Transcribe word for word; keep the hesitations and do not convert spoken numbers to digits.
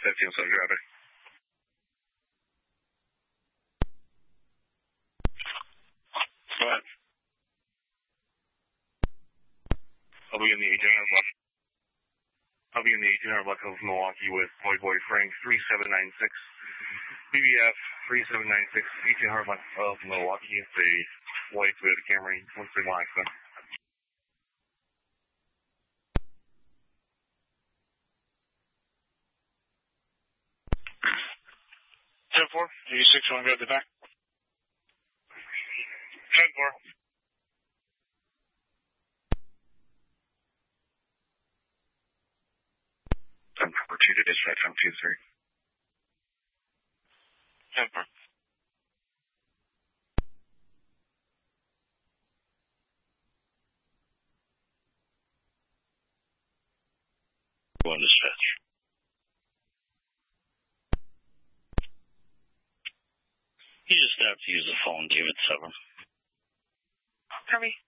fifteen, so grab it. Go ahead. I'll be in the eighteen hundred block. I'll be in the eighteen hundred block of Milwaukee with Boy Boy Frank three seven nine six. B B F three seven nine six, eighteen hundred block of Milwaukee. It's a white Toyota Camry, one three one accident. ten four, eighty-six, I want to grab the back. ten four. ten four, two to dispatch, I'm two three. ten four. One dispatch. You just have to use the phone, David seven. Harvey.